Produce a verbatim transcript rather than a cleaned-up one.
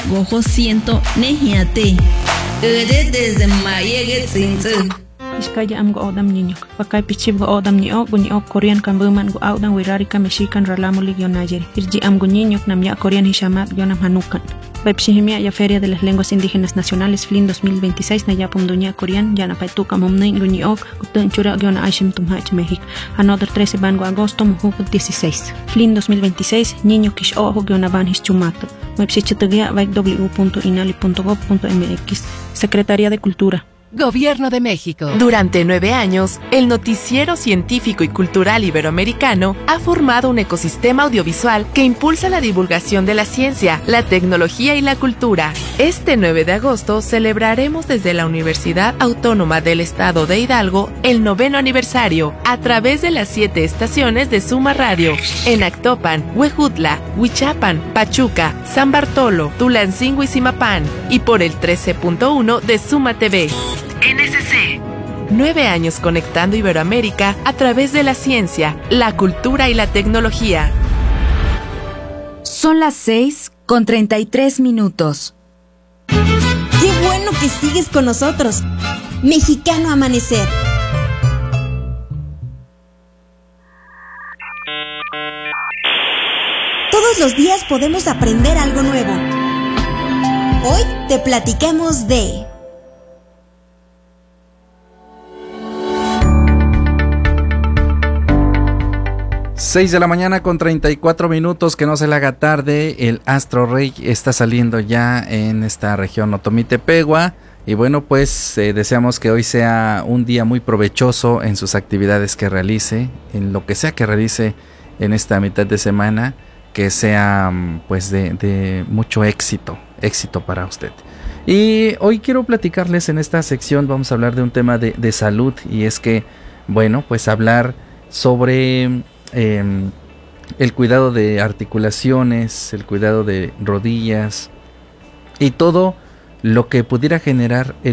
gojo siento nehiate. Ede desde mayege tsinze. Iskaya am go odam niño. Pakai pichib go odam ni ok bunyi ok Korean kan buman go audan wirarika mexican ralamuli gionayeri. Irji am go niño nam ya Korean hishamat gionam hanukan. Baipshihimia ya Feria de las Lenguas Indígenas Nacionales F L I N dos mil veintiséis na yapum dunya Korean ya na paituka momnen bunyi ok kutun chura giona aishim tumhach México. Another trece bango agosto muhu dieciséis. F L I N dos mil veintiséis niño kish ojo giona van his chumato. Baipshichitagia baik w punto inali punto gov punto mx. Secretaría de Cultura. Gobierno de México. Durante nueve años, el Noticiero Científico y Cultural Iberoamericano ha formado un ecosistema audiovisual que impulsa la divulgación de la ciencia, la tecnología y la cultura. Este nueve de agosto celebraremos desde la Universidad Autónoma del Estado de Hidalgo el noveno aniversario a través de las siete estaciones de Suma Radio en Actopan, Huejutla, Huichapan, Pachuca, San Bartolo, Tulancingo y Zimapán y por el trece punto uno de Suma T V. N S C. Nueve años conectando Iberoamérica a través de la ciencia, la cultura y la tecnología. Son las seis con treinta y tres minutos. ¡Qué bueno que sigues con nosotros! Mexicano Amanecer. Todos los días podemos aprender algo nuevo. Hoy te platicamos de... seis de la mañana con treinta y cuatro minutos, que no se le haga tarde. El Astro Rey está saliendo ya en esta región Otomitepegua. Y bueno, pues eh, deseamos que hoy sea un día muy provechoso en sus actividades que realice, en lo que sea que realice en esta mitad de semana, que sea pues de, de mucho éxito, éxito para usted. Y hoy quiero platicarles en esta sección, vamos a hablar de un tema de, de salud, y es que, bueno, pues hablar sobre... Eh, el cuidado de articulaciones, el cuidado de rodillas y todo lo que pudiera generar el